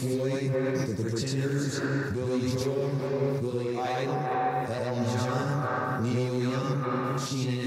Floyd, The Pretenders, Billy Joel, Billy Idol, Elton John, Neil Young, Keenan